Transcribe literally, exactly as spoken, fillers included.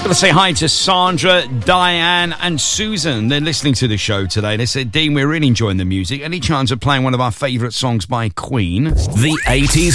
Gotta say hi to Sandra, Diane and Susan. They're listening to the show today. They said, Dean, we're really enjoying the music. Any chance of playing one of our favourite songs by Queen? The eighties